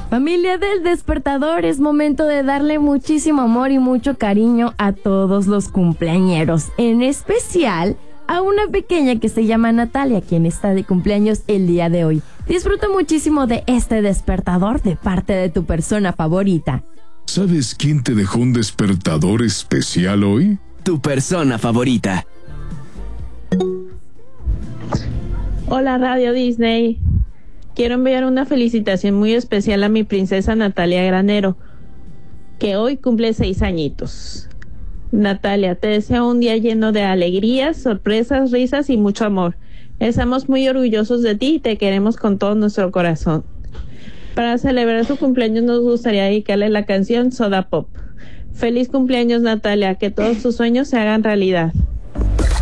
Familia del Despertador, es momento de darle muchísimo amor y mucho cariño a todos los cumpleañeros, en especial a una pequeña que se llama Natalia, quien está de cumpleaños el día de hoy. Disfruta muchísimo de este despertador de parte de tu persona favorita. ¿Sabes quién te dejó un despertador especial hoy? Tu persona favorita. Hola Radio Disney. Quiero enviar una felicitación muy especial a mi princesa Natalia Granero, que hoy cumple 6 añitos. Natalia, te deseo un día lleno de alegrías, sorpresas, risas y mucho amor. Estamos muy orgullosos de ti y te queremos con todo nuestro corazón. Para celebrar su cumpleaños nos gustaría dedicarle la canción Soda Pop. Feliz cumpleaños, Natalia, que todos tus sueños se hagan realidad.